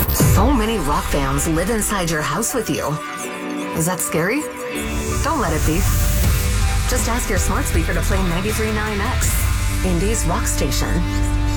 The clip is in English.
So many rock fans live inside your house with you. Is that scary? Don't let it be. Just ask your smart speaker to play 93.9X, Indy's rock station.